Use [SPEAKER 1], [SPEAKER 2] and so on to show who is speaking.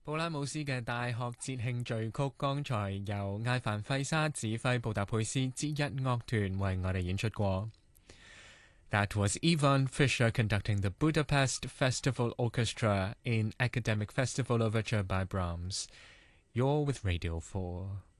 [SPEAKER 1] 布拉姆斯嘅大學節慶序曲，剛才由艾凡費沙指揮布達佩斯節日樂團為我哋演出過。That was Ivan Fischer conducting the Budapest Festival Orchestra in Academic Festival Overture by Brahms. You're with Radio 4.